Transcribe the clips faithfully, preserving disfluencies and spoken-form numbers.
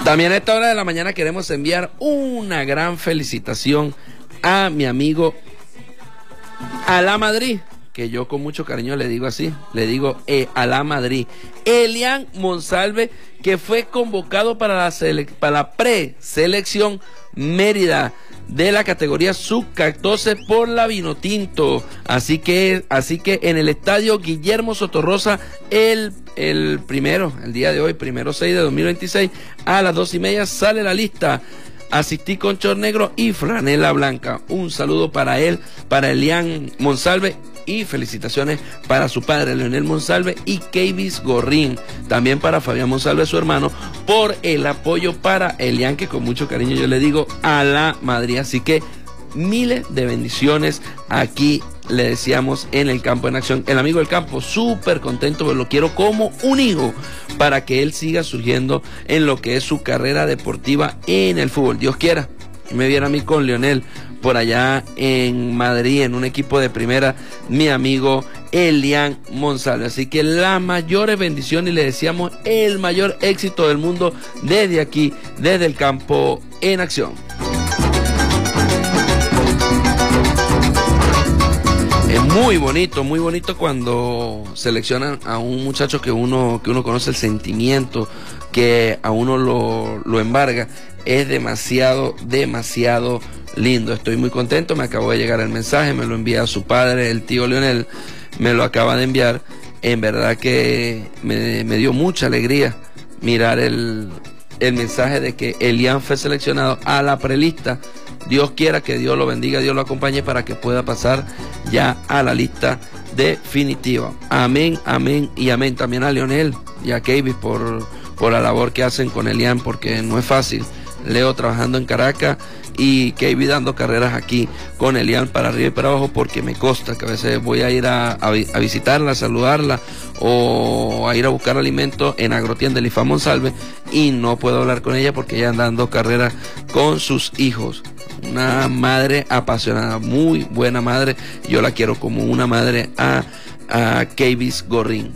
También a esta hora de la mañana queremos enviar una gran felicitación a mi amigo Alá Madrid, que yo con mucho cariño le digo así, le digo eh, Alá Madrid, Elian Monsalve, que fue convocado para la, sele para la preselección Mérida de la categoría sub catorce por la Vinotinto. Así que, así que en el estadio Guillermo Sotorrosa, el, el primero, el día de hoy, primero seis de dos mil veintiséis, a las dos y media sale la lista. Asistí con short negro y franela blanca. Un saludo para él, para Elian Monsalve, y felicitaciones para su padre Leonel Monsalve y Keivis Gorrín, también para Fabián Monsalve, su hermano, por el apoyo para Elian, que con mucho cariño yo le digo Alá Madrid. Así que miles de bendiciones aquí le deseamos en el campo en acción. El amigo del campo súper contento, pero lo quiero como un hijo para que él siga surgiendo en lo que es su carrera deportiva en el fútbol. Dios quiera y me viera a mí con Leonel por allá en Madrid, en un equipo de primera, mi amigo Elian Monsalve. Así que las mayores bendiciones y le deseamos el mayor éxito del mundo desde aquí, desde el campo en acción. Es muy bonito, muy bonito cuando seleccionan a un muchacho que uno, que uno conoce el sentimiento, que a uno lo, lo embarga. Es demasiado, demasiado lindo. Estoy muy contento, me acabó de llegar el mensaje, me lo envía a su padre, el tío Leonel, me lo acaba de enviar. En verdad que me, me dio mucha alegría mirar el, el mensaje de que Elian fue seleccionado a la prelista. Dios quiera que Dios lo bendiga, Dios lo acompañe para que pueda pasar ya a la lista definitiva. Amén, amén y amén. También a Leonel y a Keivis por, por la labor que hacen con Elian, porque no es fácil. Leo trabajando en Caracas y Keivis dando carreras aquí con Elian para arriba y para abajo, porque me consta que a veces voy a ir a, a, a visitarla, a saludarla o a ir a buscar alimento en Agrotienda de Ifá Monsalve y no puedo hablar con ella porque ella anda dando carreras con sus hijos. Una madre apasionada, muy buena madre. Yo la quiero como una madre a, a Keivis Gorrín.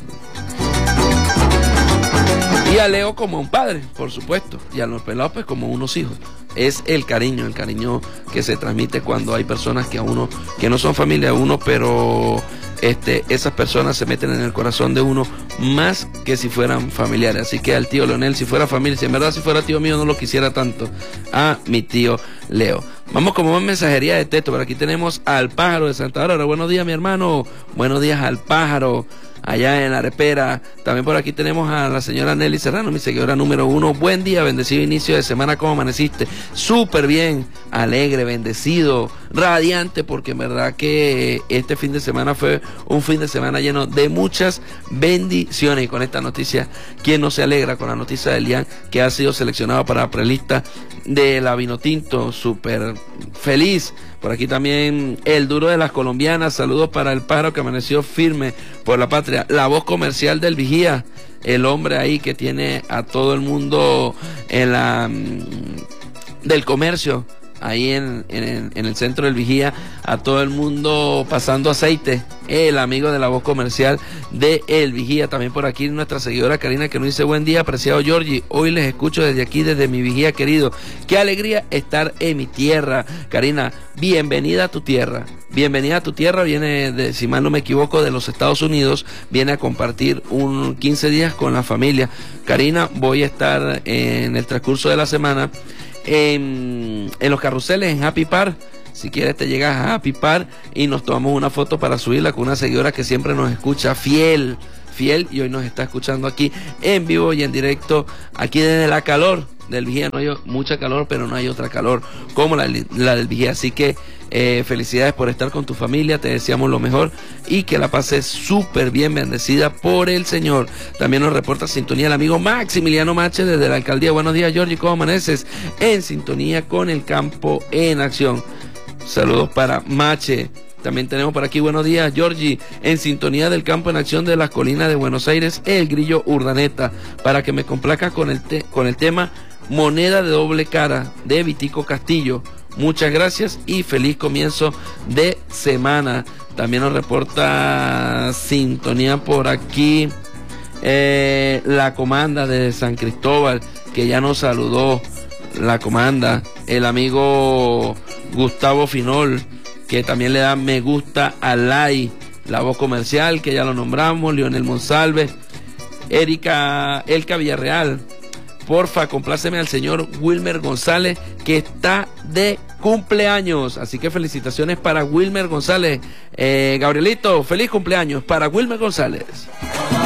Y a Leo como un padre, por supuesto. Y a los pelados pues como unos hijos. Es el cariño, el cariño que se transmite cuando hay personas que a uno, que no son familia de uno, pero este, esas personas se meten en el corazón de uno más que si fueran familiares. Así que al tío Leonel, si fuera familia, si en verdad si fuera tío mío, no lo quisiera tanto a mi tío Leo. Vamos como más mensajería de texto. Por aquí tenemos al Pájaro de Santa Bárbara. Buenos días, mi hermano. Buenos días al Pájaro, allá en la Arepera. También por aquí tenemos a la señora Nelly Serrano, mi seguidora número uno. Buen día, bendecido inicio de semana. ¿Cómo amaneciste? Súper bien, alegre, bendecido, radiante, porque en verdad que este fin de semana fue un fin de semana lleno de muchas bendiciones. Y con esta noticia, ¿quién no se alegra con la noticia de Elian, que ha sido seleccionado para la prelista de la Vinotinto? Súper feliz. Por aquí también el duro de las colombianas. Saludos para el Pájaro, que amaneció firme por la patria. La voz comercial del Vigía, el hombre ahí que tiene a todo el mundo en la del comercio, ahí en, en, en el centro del Vigía, a todo el mundo pasando aceite. El amigo de la voz comercial de El Vigía. También por aquí nuestra seguidora Karina, que nos dice: buen día, apreciado Georgie, hoy les escucho desde aquí, desde mi Vigía querido. Qué alegría estar en mi tierra. Karina, bienvenida a tu tierra, bienvenida a tu tierra. Viene, de, si mal no me equivoco, de los Estados Unidos, viene a compartir un quince días con la familia. Karina, voy a estar en el transcurso de la semana en, en los carruseles, en Happy Park. Si quieres te llegas a Happy Park y nos tomamos una foto para subirla con una seguidora que siempre nos escucha, fiel, fiel, y hoy nos está escuchando aquí en vivo y en directo, aquí desde la calor del Vigía. No hay mucha calor, pero no hay otra calor como la, la del Vigía. Así que eh, felicidades por estar con tu familia, te deseamos lo mejor y que la pases súper bien, bendecida por el Señor. También nos reporta sintonía el amigo Maximiliano Mache desde la alcaldía. Buenos días, Georgie, ¿cómo amaneces? En sintonía con el campo en acción. Saludos para Mache. También tenemos por aquí: buenos días, Georgie, en sintonía del campo en acción de las colinas de Buenos Aires, el Grillo Urdaneta, para que me complazca con el, te con el tema Moneda de Doble Cara de Vitico Castillo. Muchas gracias y feliz comienzo de semana. También nos reporta sintonía por aquí eh, la comanda de San Cristóbal, que ya nos saludó, la comanda, el amigo Gustavo Finol, que también le da me gusta a Lai, la voz comercial, que ya lo nombramos, Leonel Monsalve, Erika, Elka Villarreal, porfa, compláceme al señor Wilmer González, que está de cumpleaños, así que felicitaciones para Wilmer González. eh, Gabrielito, feliz cumpleaños para Wilmer González.